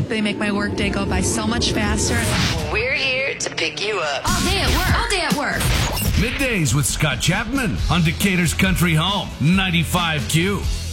They make my workday go by so much faster. We're here to pick you up. All day at work. All day at work. Middays with Scott Chapman on Decatur's Country Home, 95Q.